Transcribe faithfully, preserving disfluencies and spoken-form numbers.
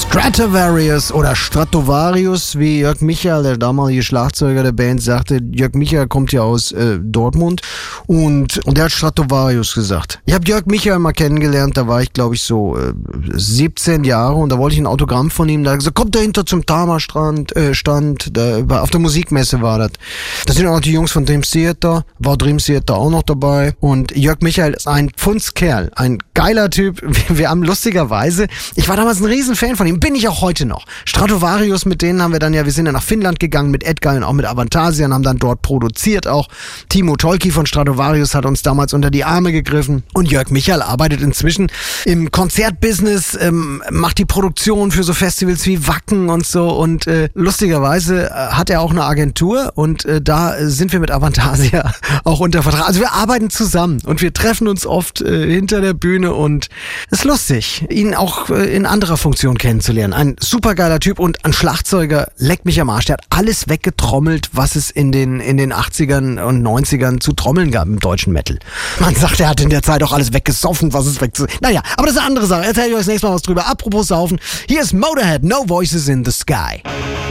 Stratovarius oder Stratovarius, wie Jörg Michael, der damalige Schlagzeuger der Band, sagte. Jörg Michael kommt ja aus äh, Dortmund und, und der hat Stratovarius gesagt. Ich habe Jörg Michael mal kennengelernt, da war ich glaube ich so äh, siebzehn Jahre und da wollte ich ein Autogramm von ihm. Da hat er gesagt, kommt dahinter zum Tama-Strand, äh, Stand, da, auf der Musikmesse war das. Da sind auch noch die Jungs von Dream Theater, war Dream Theater auch noch dabei und Jörg Michael ist ein Pfundskerl, ein geiler Typ. Wir, wir haben lustigerweise, ich war damals ein Riesenfan von ihm, bin ich auch heute noch. Stratovarius, mit denen haben wir dann ja, wir sind ja nach Finnland gegangen mit Edgar und auch mit Avantasia und haben dann dort produziert auch. Timo Tolki von Stratovarius hat uns damals unter die Arme gegriffen und Jörg Michael arbeitet inzwischen im Konzertbusiness, ähm, macht die Produktion für so Festivals wie Wacken und so und äh, lustigerweise äh, hat er auch eine Agentur und äh, da sind wir mit Avantasia auch unter Vertrag. Also wir arbeiten zusammen und wir treffen uns oft äh, hinter der Bühne und es ist lustig, ihn auch äh, in anderer Funktion kennenzulernen. Ein supergeiler Typ und ein Schlagzeuger, leckt mich am Arsch. Der hat alles weggetrommelt, was es in den, in den achtzigern und neunzigern zu trommeln gab im deutschen Metal. Man sagt, er hat in der Zeit auch alles weggesoffen, was es wegzu... Naja, aber das ist eine andere Sache. Erzähl ich euch das nächste Mal was drüber. Apropos Saufen, hier ist Motorhead, No Voices in the Sky.